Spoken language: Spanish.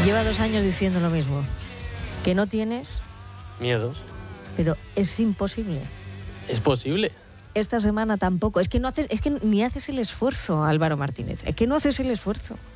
Lleva 2 años diciendo lo mismo. Que no tienes miedos. Pero es imposible. Es posible. Esta semana tampoco. Es que ni haces el esfuerzo, Álvaro Martínez. Es que no haces el esfuerzo.